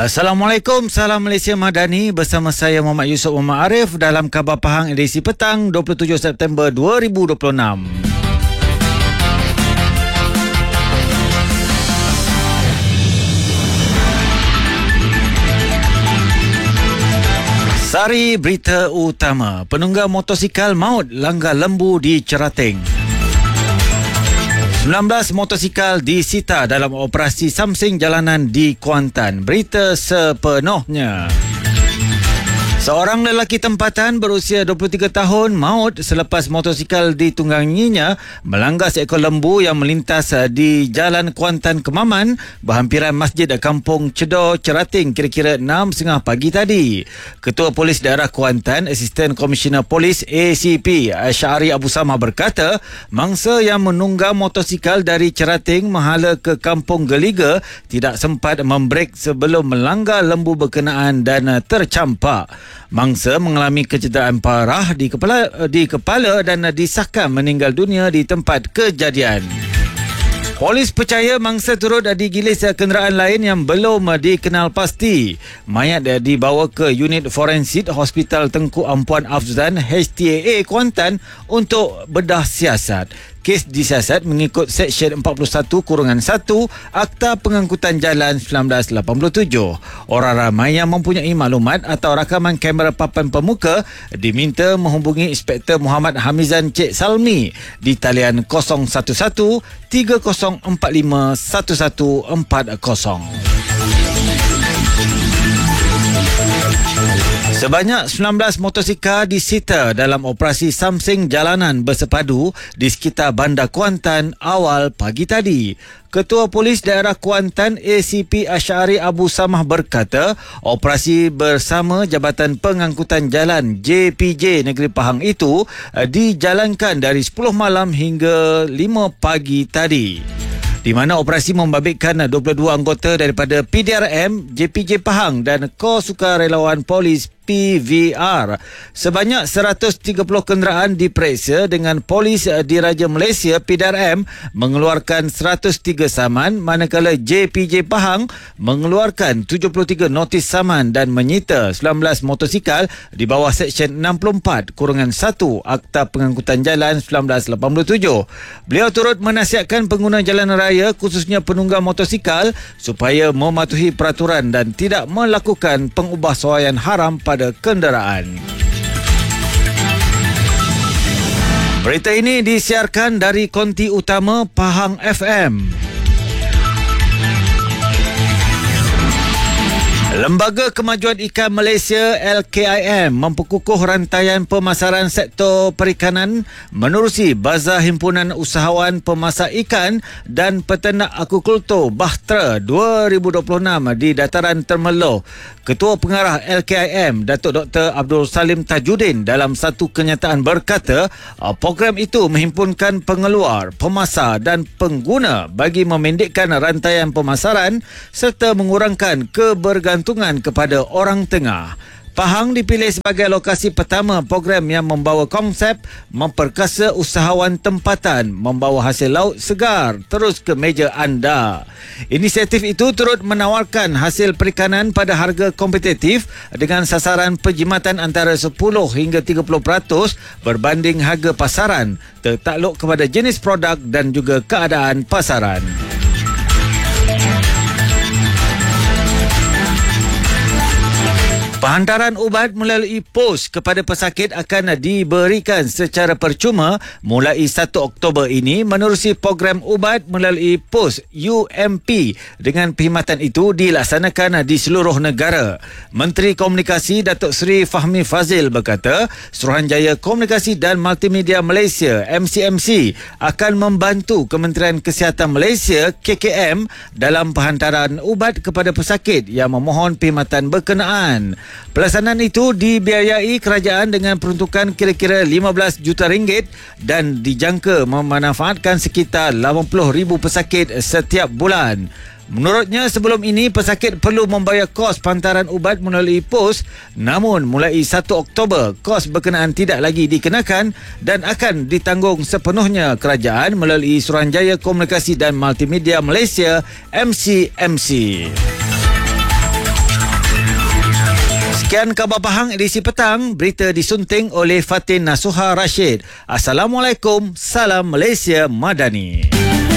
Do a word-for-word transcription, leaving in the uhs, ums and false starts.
Assalamualaikum, salam Malaysia Madani. Bersama saya Muhammad Yusof Muhammad Arif dalam Khabar Pahang edisi petang dua puluh tujuh September dua ribu dua puluh enam. Sari berita utama, penunggang motosikal maut langgar lembu di Cerateng. sembilan belas motosikal disita dalam operasi samsing jalanan di Kuantan. Berita sepenuhnya. Seorang lelaki tempatan berusia dua puluh tiga tahun maut selepas motosikal ditungganginya melanggar seekor lembu yang melintas di Jalan Kuantan Kemaman berhampiran Masjid Kampung Cedor, Cerating kira-kira enam tiga puluh pagi tadi. Ketua Polis Daerah Kuantan, Asisten Komisioner Polis A C P Asyari Abu Samah berkata, mangsa yang menunggang motosikal dari Cerating menghala ke Kampung Geliga tidak sempat membrek sebelum melanggar lembu berkenaan dan tercampak. Mangsa mengalami kecederaan parah di kepala di kepala dan disahkan meninggal dunia di tempat kejadian. Polis percaya mangsa turut digilis kenderaan lain yang belum dikenal pasti. Mayat dibawa ke unit forensik Hospital Tengku Ampuan Afzan H T A A Kuantan untuk bedah siasat. Kes disiasat mengikut Seksyen empat puluh satu satu Akta Pengangkutan Jalan seribu sembilan ratus lapan puluh tujuh. Orang ramai yang mempunyai maklumat atau rakaman kamera papan pemuka diminta menghubungi Inspektor Muhammad Hamizan Cik Salmi di talian kosong satu satu tiga kosong empat lima satu satu empat kosong. Sebanyak sembilan belas motosikal disita dalam operasi samsing jalanan bersepadu di sekitar Bandar Kuantan awal pagi tadi. Ketua Polis Daerah Kuantan A C P Asyari Abu Samah berkata, operasi bersama Jabatan Pengangkutan Jalan J P J Negeri Pahang itu dijalankan dari sepuluh malam hingga lima pagi tadi, di mana operasi membabitkan dua puluh dua anggota daripada P D R M, J P J Pahang dan Kor Sukarelawan Polis P V R. Sebanyak seratus tiga puluh kenderaan diperiksa dengan Polis Diraja Malaysia P D R M mengeluarkan seratus tiga saman, manakala J P J Pahang mengeluarkan tujuh puluh tiga notis saman dan menyita sembilan belas motosikal di bawah Seksyen enam puluh empat satu Akta Pengangkutan Jalan seribu sembilan ratus lapan puluh tujuh. Beliau turut menasihatkan pengguna jalan raya khususnya penunggang motosikal supaya mematuhi peraturan dan tidak melakukan pengubahsuaian haram pada kenderaan. Berita ini disiarkan dari konti utama Pahang F M. Lembaga Kemajuan Ikan Malaysia L K I M memperkukuh rantaian pemasaran sektor perikanan menerusi Bazar Himpunan Usahawan Pemasak Ikan dan Peternak Akukultur Bahtera dua ribu dua puluh enam di Dataran Temerloh. Ketua Pengarah L K I M Datuk Doktor Abdul Salim Tajuddin dalam satu kenyataan berkata, program itu menghimpunkan pengeluar, pemasar dan pengguna bagi memendekkan rantaian pemasaran serta mengurangkan kebergantungan kepada orang tengah. Pahang dipilih sebagai lokasi pertama program yang membawa konsep memperkasa usahawan tempatan membawa hasil laut segar terus ke meja anda. Inisiatif itu turut menawarkan hasil perikanan pada harga kompetitif dengan sasaran penjimatan antara sepuluh hingga tiga puluh peratus berbanding harga pasaran, tertakluk kepada jenis produk dan juga keadaan pasaran. Penghantaran ubat melalui pos kepada pesakit akan diberikan secara percuma mulai satu Oktober ini menerusi program ubat melalui pos U M P. Dengan perkhidmatan itu dilaksanakan di seluruh negara. Menteri Komunikasi Datuk Seri Fahmi Fazil berkata, Suruhanjaya Komunikasi dan Multimedia Malaysia M C M C akan membantu Kementerian Kesihatan Malaysia K K M dalam penghantaran ubat kepada pesakit yang memohon perkhidmatan berkenaan. Pelaksanaan itu dibiayai kerajaan dengan peruntukan kira-kira lima belas juta ringgit dan dijangka memanfaatkan sekitar lapan puluh ribu pesakit setiap bulan. Menurutnya, sebelum ini pesakit perlu membayar kos penghantaran ubat melalui pos, namun mulai satu Oktober kos berkenaan tidak lagi dikenakan dan akan ditanggung sepenuhnya kerajaan melalui Suruhanjaya Komunikasi dan Multimedia Malaysia M C M C. Sekian Khabar Pahang edisi petang, berita disunting oleh Fatin Nasuha Rashid. Assalamualaikum, salam Malaysia Madani.